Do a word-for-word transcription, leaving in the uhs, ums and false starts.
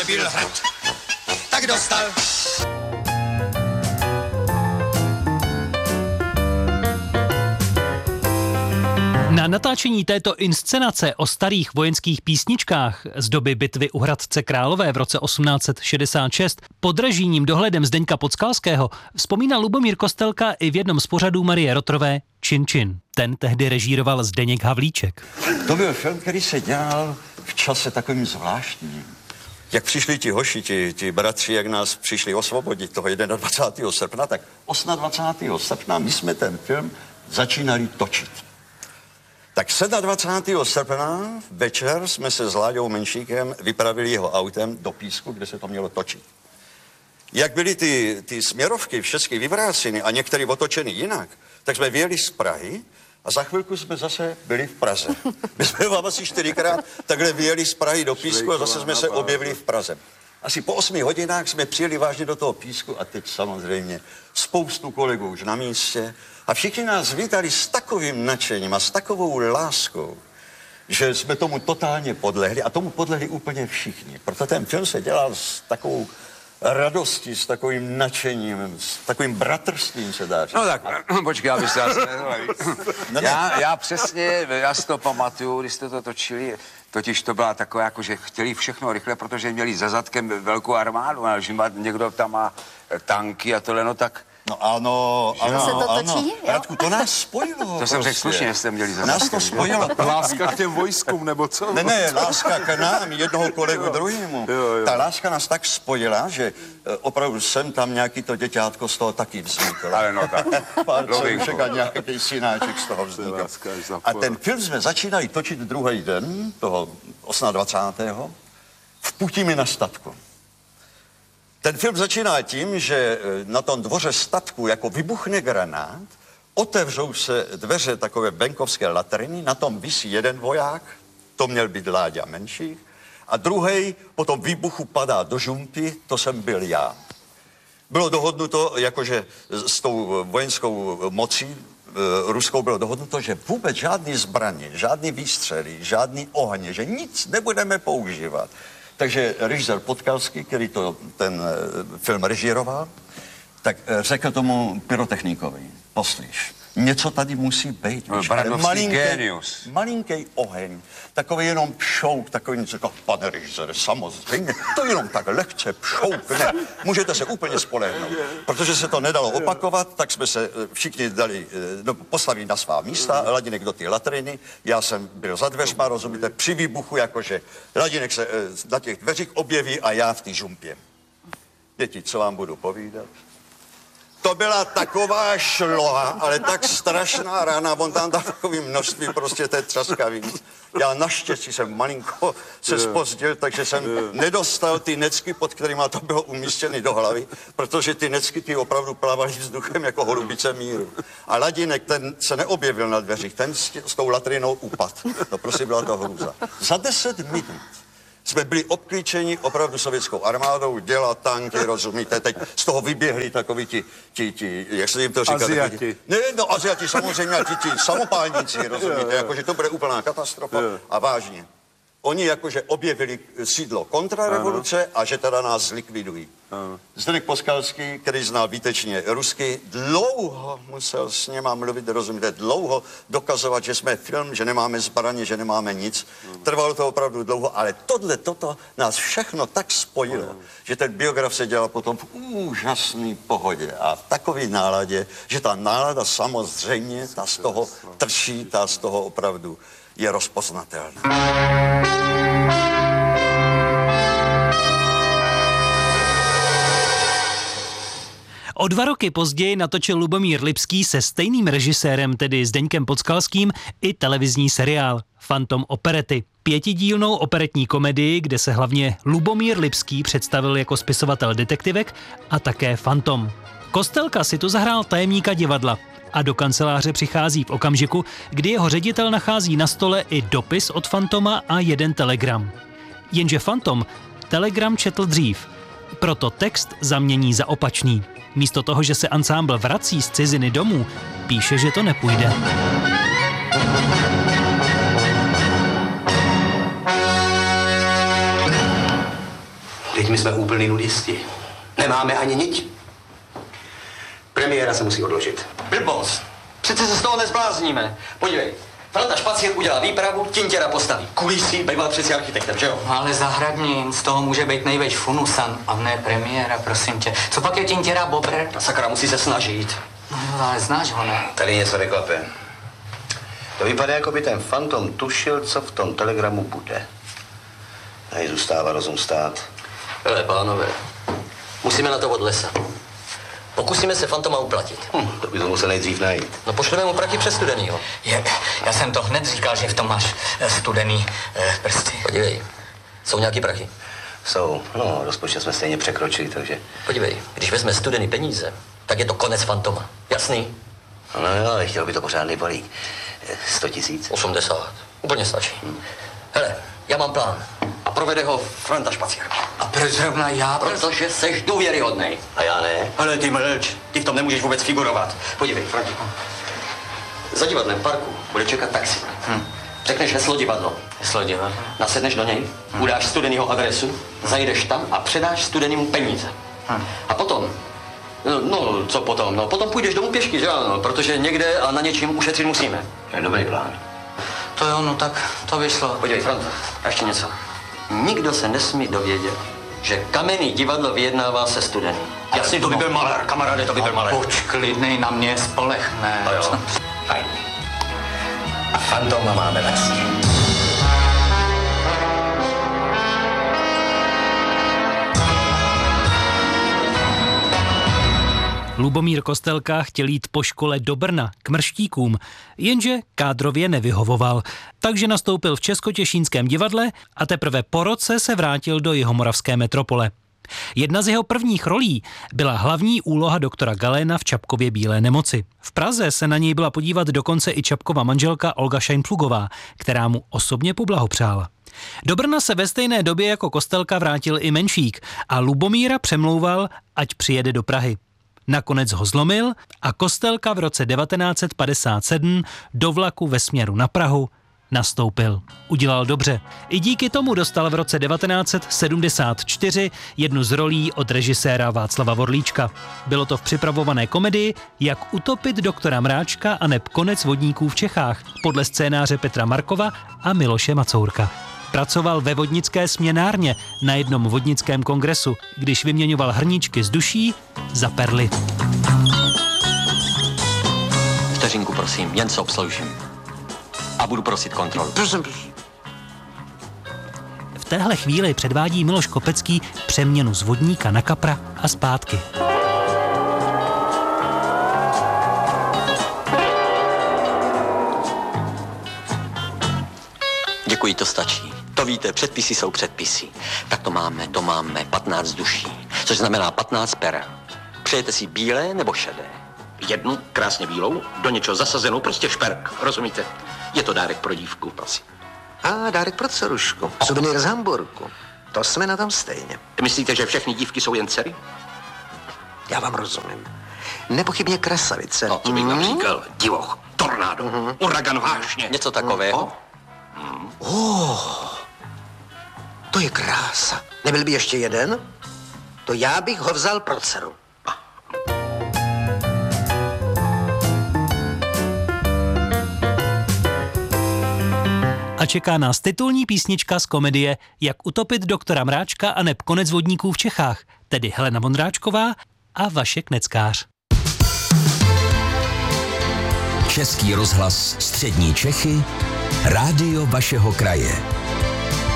byl hrad, tak dostal. Na natáčení této inscenace o starých vojenských písničkách z doby bitvy u Hradce Králové v roce osmnáct set šedesát šest pod režijním dohledem Zdeňka Podskalského vzpomíná Lubomír Kostelka i v jednom z pořadů Marie Rotrové Čin Čin. Ten tehdy režíroval Zdeněk Havlíček. To byl film, který se dělal v čase takovým zvláštním. Jak přišli ti hoši, ti, ti bratři, jak nás přišli osvobodit toho dvacátého prvního srpna, tak dvacátého osmého srpna my jsme ten film začínali točit. Tak dvacátého sedmého srpna večer jsme se s Láďou Menšíkem vypravili jeho autem do Písku, kde se to mělo točit. Jak byly ty, ty směrovky všechny vyvráceny a některé otočeny jinak, tak jsme vyjeli z Prahy a za chvilku jsme zase byli v Praze. My jsme vám asi čtyřikrát takhle vyjeli z Prahy do Písku a zase jsme se objevili v Praze. Asi po osmi hodinách jsme přijeli vážně do toho Písku a teď samozřejmě spoustu kolegů už na místě a všichni nás vítali s takovým nadšením a s takovou láskou, že jsme tomu totálně podlehli a tomu podlehli úplně všichni. Proto ten film se dělal s takovou radostí, s takovým nadšením, s takovým bratrstvím se dá říct. No tak, počkej, aby se asi já, já přesně, já si to pamatuju, když jste to točili, totiž to byla taková, jako, že chtěli všechno rychle, protože měli za zadkem velkou armádu, a že má, někdo tam má tanky a tohle, no tak... No ano, ano, se to ano. točí, Radku, to nás spojilo. To prostě jsem řekl slušně, jste měli za Nás to spojilo. Láska k těm vojskům, nebo co? Ne, ne, láska k nám, jednoho kolegu druhému. Ta láska nás tak spojila, že opravdu jsem tam nějaký to děťátko z toho taky vznikl. Ale no tak. Pár celíček a nějaký synáček z toho vznikl. A ten film jsme začínali točit druhý den, toho dvacátého osmého v Putimi na statku. Ten film začíná tím, že na tom dvoře statku jako vybuchne granát, otevřou se dveře takové venkovské latriny, na tom visí jeden voják, to měl být Láďa Menšík, a druhý po tom výbuchu padá do žumpy, to jsem byl já. Bylo dohodnuto, jakože s tou vojenskou mocí ruskou bylo dohodnuto, že vůbec žádný zbraně, žádný výstřely, žádný ohně, že nic nebudeme používat. Takže režisér Podskalský, který to, ten film režíroval, tak řekl tomu pyrotechnikovi, poslyš, něco tady musí být. Baranovský génius. Malinký oheň, takový jenom pšouk, takový něco, jako, pane režisére, samozřejmě, to jenom tak lehce pšoukne. Můžete se úplně spolehnout. Protože se to nedalo opakovat, tak jsme se všichni dali, no, postavili na svá místa, Ladinek do té latriny, já jsem byl za dveřma, rozumíte, při výbuchu, jakože Ladinek se na těch dveřích objeví a já v té žumpě. Děti, co vám budu povídat? To byla taková šloha, ale tak strašná rána, on tam dal takový množství prostě té třaskaviny. Já naštěstí jsem malinko se zpozdil, takže jsem nedostal ty necky, pod kterými to bylo umístěny do hlavy, protože ty necky ty opravdu plávaly vzduchem jako holubice míru. A Ladinek, ten se neobjevil na dveřích, ten s, s tou latrinou upad. To prostě byla to hrůza. Za deset minut jsme byli obklíčeni opravdu sovětskou armádou, děla tanky, rozumíte, teď z toho vyběhli takoví ti, ti, ti jak se jim to říká? Aziati. Ti, ne, no Aziati samozřejmě, ti, ti samopálníci, rozumíte, jakože to bude úplná katastrofa a vážně. Oni jakože objevili sídlo kontrarevoluce a že teda nás zlikvidují. Zdeněk Podskalský, který znal výtečně rusky, dlouho musel s něma mluvit, rozumíte, dlouho dokazovat, že jsme film, že nemáme zbraně, že nemáme nic. Trvalo to opravdu dlouho, ale tohle, toto nás všechno tak spojilo, že ten biograf se dělal potom v úžasné pohodě a v takové náladě, že ta nálada samozřejmě, ta z toho trší, ta z toho opravdu je rozpoznatelná. O dva roky později natočil Lubomír Lipský se stejným režisérem, tedy Zdeňkem Podskalským, i televizní seriál Fantom operety. Pětidílnou operetní komedii, kde se hlavně Lubomír Lipský představil jako spisovatel detektivek a také fantom. Kostelka si tu zahrál tajemníka divadla a do kanceláře přichází v okamžiku, kdy jeho ředitel nachází na stole i dopis od fantoma a jeden telegram. Jenže fantom telegram četl dřív, proto text zamění za opačný. Místo toho, že se ansámbl vrací z ciziny domů, píše, že to nepůjde. Teď my jsme úplný nudisti. Nemáme ani niť. Premiéra se musí odložit. Blbost. Přece se z toho nezblázníme. Podívej, Franta Špacír udělá výpravu, Tintěra postaví kulisy, býval přeci architektem, že jo? Ale zahradnín, z toho může být největší funusan a ne premiéra, prosím tě. Co pak je Tintěra Bobr? Ta sakra musí se snažit. No jo, ale znáš ho, ne? Tady něco neklape. To vypadá, jako by ten fantom tušil, co v tom telegramu bude. Tady zůstává rozum stát. Hele, pánové, musíme na to od lesa. Pokusíme se fantoma uplatit. Hm, to by to musel nejdřív najít. No pošleme mu prachy přes Studenýho. Je, já jsem to hned říkal, že v tom máš eh, studený eh, prsty. Podívej, jsou nějaký prachy. Jsou, no, rozpočet jsme stejně překročili, takže... Podívej, když vezme Studený peníze, tak je to konec fantoma. Jasný? No jo, ale chtěl by to pořádný balík. Sto tisíc. osmdesát. Úplně stačí. Hmm. Hele, já mám plán. A provede ho Franta Špacír. A proč zrovna já? Protože seš důvěryhodnej. A já ne. Ale ty mlč, ty v tom nemůžeš vůbec figurovat. Podívej, Frantiku. Za divadlem v parku bude čekat taxi. Hm. Řekneš heslo divadlo. Heslo divadlo? Nasedneš do něj, hm. udáš Studenýho adresu, zajdeš tam a předáš Studenýmu peníze. Hm. A potom, no, no, co potom? No, potom půjdeš domů pěšky, že ano, protože někde a na něčím ušetřit musíme. To je dobrý plán. To jo, no tak to vyšlo. Podívej, Franta, a ještě něco. Nikdo se nesmí dovědět, že Kamenný divadlo vyjednává se Studeným. Jasně, to by byl malér, kamaráde, to by byl malér. Poč, klidnej na mě, spolehne. No jo. Fajn. A fantoma máme taky. Lubomír Kostelka chtěl jít po škole do Brna k mrštíkům, jenže kádrově nevyhovoval, takže nastoupil v Českotěšínském divadle a teprve po roce se vrátil do jihomoravské metropole. Jedna z jeho prvních rolí byla hlavní úloha doktora Galéna v Čapkově bílé nemoci. V Praze se na něj byla podívat dokonce i Čapkova manželka Olga Šajnplugová, která mu osobně poblahopřála. Do Brna se ve stejné době jako Kostelka vrátil i Menšík a Lubomíra přemlouval, ať přijede do Prahy. Nakonec ho zlomil a Kostelka v roce devatenáct set padesát sedm do vlaku ve směru na Prahu nastoupil. Udělal dobře. I díky tomu dostal v roce devatenáct set sedmdesát čtyři jednu z rolí od režiséra Václava Vorlíčka. Bylo to v připravované komedii Jak utopit doktora Mráčka a neb konec vodníků v Čechách podle scénáře Petra Markova a Miloše Macourka. Pracoval ve vodnické směnárně na jednom vodnickém kongresu, když vyměňoval hrníčky z duší za perly. Vteřinku, prosím, jen se obsloužím. A budu prosit kontrolu. Prosím, prosím. V téhle chvíli předvádí Miloš Kopecký přeměnu z vodníka na kapra a zpátky. Děkuji, to stačí. To víte, předpisy jsou předpisy. Tak to máme, to máme patnáct duší, což znamená patnáct per. Přejete si bílé nebo šedé? Jednu krásně bílou, do něčeho zasazenou, prostě šperk, rozumíte? Je to dárek pro dívku, prosím. A dárek pro dcerušku. Suvenýr z Hamburku. To jsme na tom stejně. Myslíte, že všechny dívky jsou jen dcery? Já vám rozumím. Nepochybně krasavice. No, co bych vám říkal? Divoch, tornádo, mm-hmm. uragan vášně. Něco takového. Mm. Oh, to je krása. Nebyl by ještě jeden? To já bych ho vzal pro dceru. A čeká nás titulní písnička z komedie Jak utopit doktora Mráčka a neb konec vodníků v Čechách, tedy Helena Vondráčková a Vašek Neckář. Český rozhlas Střední Čechy, rádio vašeho kraje.